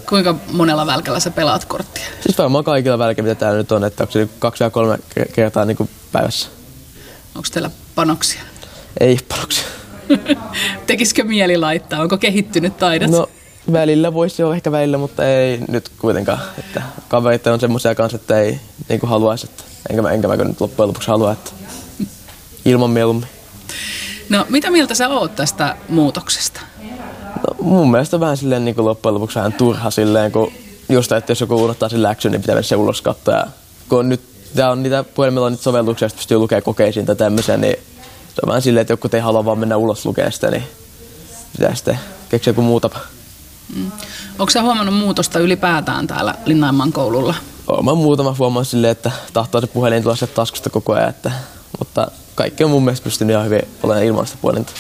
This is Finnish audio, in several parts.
Kuinka monella välkällä sä pelaat korttia? Siis varmaan kaikilla välkillä, mitä täällä nyt on, että onko se 2 tai 3 kertaa niin kuin päivässä. Onko teillä panoksia? Ei panoksia. Tekisikö mieli laittaa? Onko kehittynyt taidot? No välillä voisi jo ehkä välillä, mutta ei nyt kuitenkaan. Että kaverit on semmoisia kanssa, että ei niin kuin haluaisi. Että enkä mä nyt loppujen lopuksi halua, että ilman mieluummin. No mitä mieltä sä oot tästä muutoksesta? No, mun mielestä vähän silleen niin kuin loppujen lopuksi vähän turha silleen, kun just että jos joku unohtaa sen läksyn, niin pitää mennä se ulos katsoa. Ja kun on nyt, tää on niitä puhelimella on niitä sovelluksia, joista pystyy lukemaan kokeisiin tai tämmöisiä, niin se on vähän silleen, että joku ei halua vaan mennä ulos lukemaan sitä, niin pitää sitten keksiä joku muu tapa. Onko sä huomannut muutosta ylipäätään täällä Linnainmaan koululla? Mä muutama huomaan silleen, että tahtoo se puhelin tulla sieltä taskusta koko ajan, mutta kaikki on mun mielestä pystynyt ihan hyvin olemaan ilman sitä puhelinta.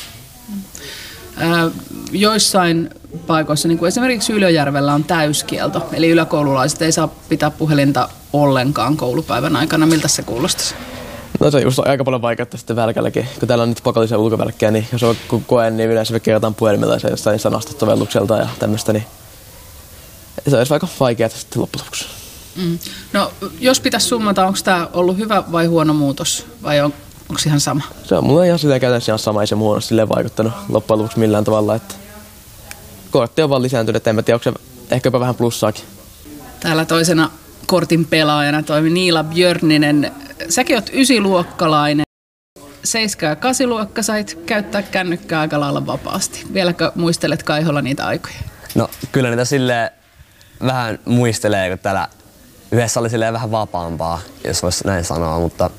Joissain paikoissa, niin kuin esimerkiksi Ylöjärvellä, on täyskielto. Eli yläkoululaiset ei saa pitää puhelinta ollenkaan koulupäivän aikana. Miltä se kuulostaisi? No se on just aika paljon vaikeutta sitten välkälläkin. Kun täällä on nyt pakollisia ulkovälkkejä, niin jos on koe, niin yleensä me kerrotaan puhelimella ja jostain sanastosovellukselta ja tämmöistä, niin se olisi aika vaikeaa sitten loppujen lopuksi. No jos pitäisi summata, onko tämä ollut hyvä vai huono muutos vai onko ihan sama? Se on mulle ihan silleen käytännössä ihan sama, ei se huonosti silleen vaikuttanut loppujen lopuksi millään tavalla. Että kortti on vaan lisääntynyt, en mä tiedä, onko se ehkä jopa vähän plussaakin. Täällä toisena kortin pelaajana toimi Niila Björninen. Säkin oot 9-luokkalainen. 7- ja 8-luokka sait käyttää kännykkää aika lailla vapaasti. Vieläkö muistelet Kaiholla niitä aikoja? No kyllä niitä silleen vähän muistelee, kun täällä yhdessä oli silleen vähän vapaampaa, jos voisi näin sanoa, mutta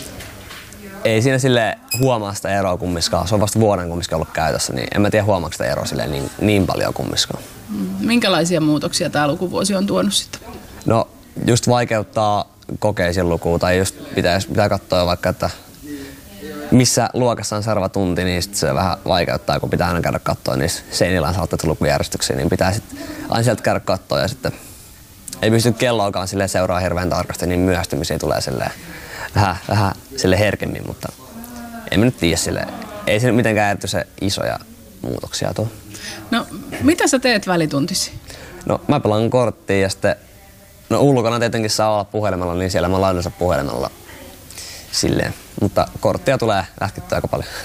ei siinä silleen huomaa sitä eroa kummiskaan. Se on vasta vuoden kummiskaan ollut käytössä, niin en mä tiedä huomaako sitä eroa silleen niin paljon kummiskaan. Minkälaisia muutoksia tämä lukuvuosi on tuonut sitten? No just vaikeuttaa kokeisiin lukua tai just pitää katsoa vaikka, että missä luokassa on seuraava tunti, niin sit se vähän vaikeuttaa, kun pitää aina käydä katsoa niissä seinillä on saatettu lukujärjestyksiä, niin pitää sitten aina sieltä käydä katsoa ja sitten ei pysty kelloakaan silleen seuraa hirveän tarkasti, niin myöhästymisiä tulee silleen vähän sille herkemmin, mutta en mä nyt tiedä silleen. Ei se mitenkään erityisen isoja muutoksia tuo. No, mitä sä teet välituntisi? No, mä pelaan korttia ja sitten, no ulkona tietenkin saa olla puhelimella, niin siellä mä lainansa puhelimella silleen. Mutta korttia tulee lätkittyä aika paljon.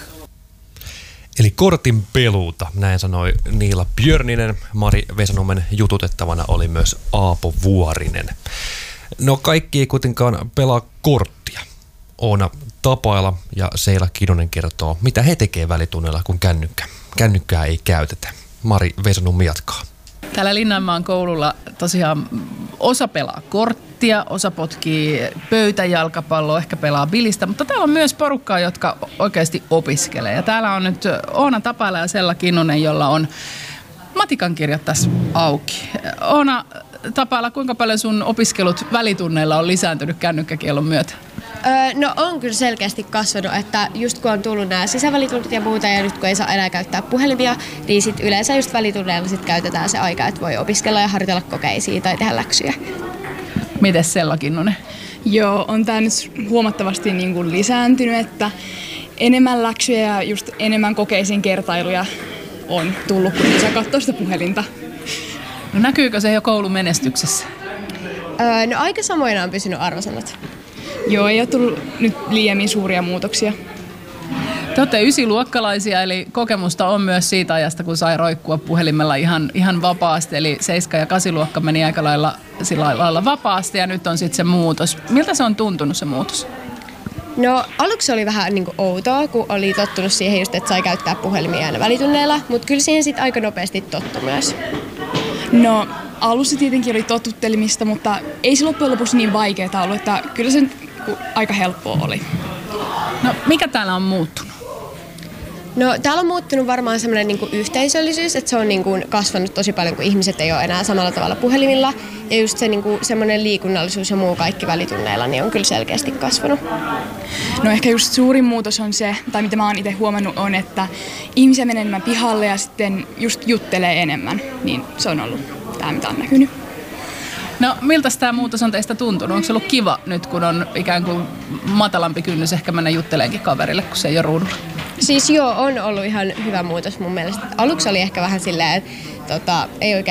Eli kortin peluuta, näin sanoi Niila Björninen. Mari Vesanumen jututettavana oli myös Aapo Vuorinen. No kaikki ei kuitenkaan pelaa korttia. Oona Tapaila ja Seila Kinnunen kertoo, mitä he tekee välitunneilla, kun kännykkää ei käytetä. Mari Vesanum jatkaa. Täällä Linnanmaan koululla tosiaan osa pelaa korttia, osa potkii pöytäjalkapalloa, ehkä pelaa bilistä, mutta täällä on myös porukkaa, jotka oikeasti opiskelee. Ja täällä on nyt Oona Tapaila ja Seila Kinnunen, jolla on matikan kirjat tässä auki. Oona Tapaila, kuinka paljon sun opiskelut välitunneilla on lisääntynyt kännykkäkiellon myötä? No on kyllä selkeästi kasvanut, että just kun on tullut nämä sisävälitunnit ja muuta ja nyt kun ei saa enää käyttää puhelimia, niin sit yleensä just välitunneilla sit käytetään se aika, että voi opiskella ja harjoitella kokeisiin tai tehdä läksyjä. Mites Seila Kinnunen? Joo, on tää nyt huomattavasti niin kuin lisääntynyt, että enemmän läksyjä ja just enemmän kokeisiin kertailuja on tullut, kun saa katsoa sitä puhelinta. No näkyykö se jo koulun menestyksessä? No aika samoina on pysynyt arvosanat. Joo, ei ole tullut nyt liiemmin suuria muutoksia. Te olette 9-luokkalaisia, eli kokemusta on myös siitä ajasta, kun sai roikkua puhelimella ihan vapaasti. Eli 7- ja 8-luokka meni aika lailla sillä lailla vapaasti ja nyt on sitten se muutos. Miltä se on tuntunut se muutos? No aluksi oli vähän niin kuin outoa, kun oli tottunut siihen just, että sai käyttää puhelimia aina välitunneilla, mutta kyllä siihen sitten aika nopeasti tottui myös. No alussa tietenkin oli totuttelemista, mutta ei se loppujen lopuksi niin vaikeaa ollut, että kyllä se aika helppoa oli. No mikä täällä on muuttunut? No täällä on muuttunut varmaan semmoinen niin kuin yhteisöllisyys, että se on niin kuin kasvanut tosi paljon, kun ihmiset ei ole enää samalla tavalla puhelimilla. Ja just se niin kuin semmoinen liikunnallisuus ja muu kaikki välitunneilla niin on kyllä selkeästi kasvanut. No ehkä just suurin muutos on se, tai mitä mä oon itse huomannut on, että ihmisiä menee enemmän pihalle ja sitten just juttelee enemmän. Niin se on ollut tämä, mitä on näkynyt. No miltä tämä muutos on teistä tuntunut? Onko se ollut kiva nyt, kun on ikään kuin matalampi kynnys ehkä mennä jutteleenkin kaverille, kun se ei ole ruudulla? Siis joo, on ollut ihan hyvä muutos mun mielestä. Aluksi oli ehkä vähän silleen, että ei oikein